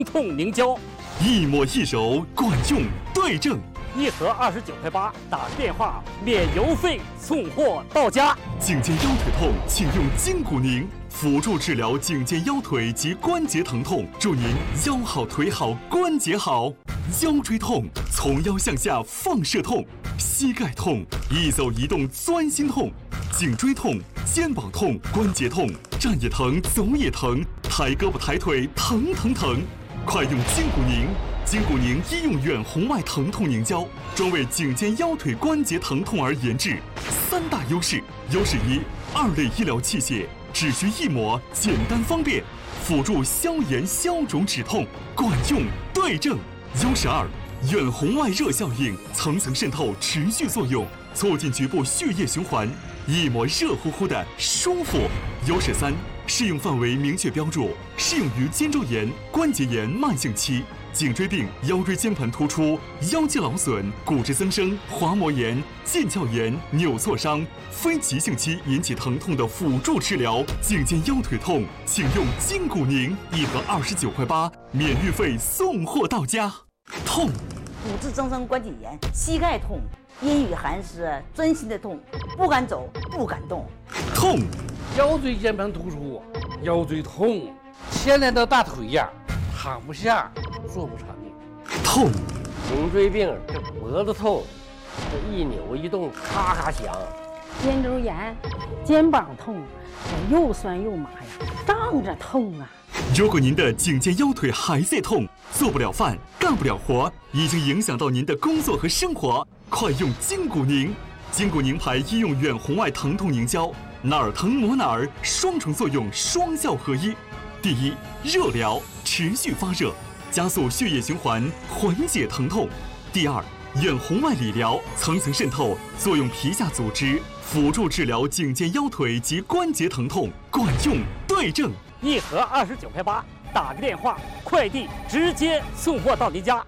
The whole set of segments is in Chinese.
痛凝胶， 一抹一揉，管用对症。 一盒29.8块，打电话免邮费送货到家。 颈肩腰腿痛，请用筋骨宁，辅助治疗颈肩腰腿及关节疼痛，祝您腰好腿好关节好。腰椎痛，从腰向下放射痛；膝盖痛，一走一动钻心痛；颈椎痛，肩膀痛，关节痛，站也疼，走也疼，抬胳膊抬腿疼疼疼。快用筋骨宁！筋骨宁医用远红外疼痛凝胶，专为颈肩腰腿关节疼痛而研制。3大优势：优势1，2类医疗器械，只需一抹，简单方便，辅助消炎消肿止痛，管用对症。优势2，远红外热效应，层层渗透，持续作用，促进局部血液循环，一抹热乎乎的舒服。优势3，适用范围明确标注，适用于肩周炎、关节炎慢性期、颈椎病、腰椎间盘突出、腰肌劳损、骨质增生、滑膜炎、腱鞘炎、扭挫伤、非急性期引起疼痛的辅助治疗。颈肩腰腿痛，请用筋骨宁，一盒29.8块，免运费送货到家。痛， 骨质增生关节炎、膝盖痛、阴雨寒湿、钻心的痛，不敢走，不敢动。 痛， 腰椎间盘突出，腰椎痛，牵连到大腿呀，躺不下，坐不长。 痛， 颈椎病，这脖子痛，这一扭一动咔咔响。 肩周炎，肩膀痛，又酸又麻呀，胀着痛啊。 如果您的颈肩腰腿还在痛，做不了饭，干不了活，已经影响到您的工作和生活，快用筋骨宁！筋骨宁牌医用远红外疼痛凝胶，哪儿疼抹哪儿，双重作用，双效合一。第一，热疗，持续发热，加速血液循环，缓解疼痛。第二，远红外理疗，层层渗透，作用皮下组织，辅助治疗颈肩腰腿及关节疼痛，管用对症。 一盒29.8块，打个电话，快递直接送货到您家。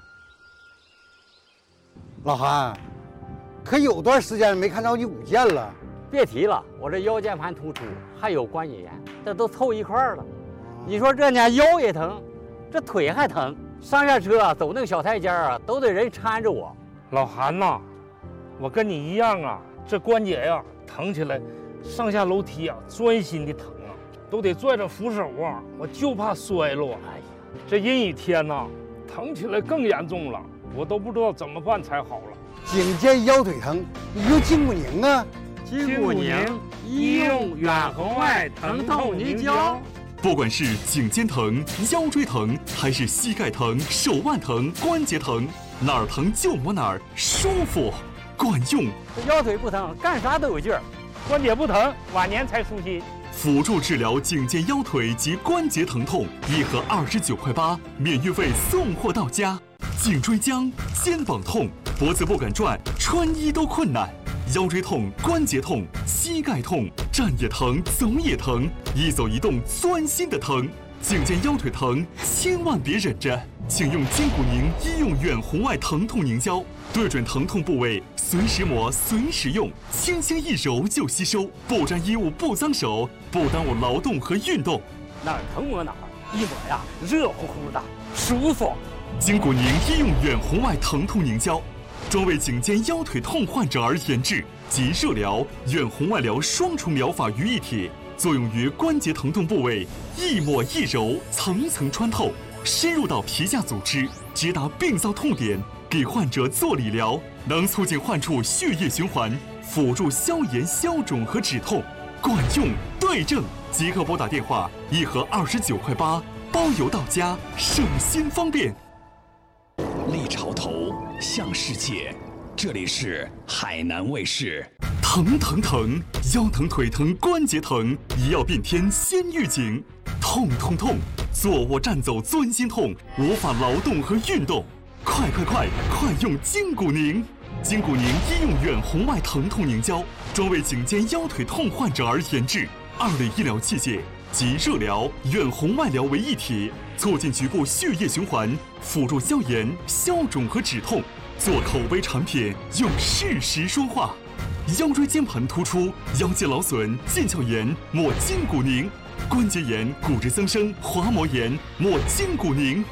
老韩，可有段时间没看着你舞剑了。 别提了，我这腰间盘突出，还有关节炎，这都凑一块儿了。你说这呢，腰也疼，这腿还疼，上下车走那个小台阶啊，都得人搀着我。 老韩呐，我跟你一样啊，这关节呀疼起来，上下楼梯啊钻心的疼啊，都得拽着扶手啊，我就怕摔了啊。哎呀，这阴雨天呐，疼起来更严重了，我都不知道怎么办才好了。 颈肩腰腿疼，你用筋骨宁啊。 筋骨宁医用远红外疼痛凝胶。 不管是颈肩疼、腰椎疼，还是膝盖疼、手腕疼、关节疼，哪儿疼就抹哪儿，舒服，管用。 这腰腿不疼，干啥都有劲儿； 关节不疼，晚年才舒心。 辅助治疗颈肩腰腿及关节疼痛，一盒29.8块，免运费送货到家。颈椎僵、肩膀痛、脖子不敢转，穿衣都困难。腰椎痛、关节痛、膝盖痛，站也疼，走也疼，一走一动钻心的疼。颈肩腰腿疼，千万别忍着，请用筋骨宁医用远红外疼痛凝胶，对准疼痛部位，随时抹，随时用，轻轻一揉就吸收，不沾衣物，不脏手，不耽误劳动和运动。 哪儿疼抹哪儿，一抹呀，热乎乎的，舒服。 筋骨宁医用远红外疼痛凝胶，专为颈肩腰腿痛患者而研制，集热疗、远红外疗双重疗法于一体，作用于关节疼痛部位，一抹一揉，层层穿透，深入到皮下组织，直达病灶痛点，给患者做理疗，能促进患处血液循环，辅助消炎消肿和止痛，管用对症。即刻拨打电话，一盒29.8块，包邮到家，省心方便。 立潮头向世界，这里是海南卫视。 疼疼疼，腰疼腿疼关节疼，一药变天先预警。痛痛痛，坐卧站走钻心痛，无法劳动和运动。快用筋骨宁！筋骨宁医用远红外疼痛凝胶，专为颈肩腰腿痛患者而研制，2类医疗器械集热疗、远红外疗为一体，促进局部血液循环，辅助消炎、消肿和止痛。做口碑产品，用事实说话。腰椎间盘突出、腰肌劳损、腱鞘炎，抹筋骨宁；关节炎、骨质增生、滑膜炎，抹筋骨宁。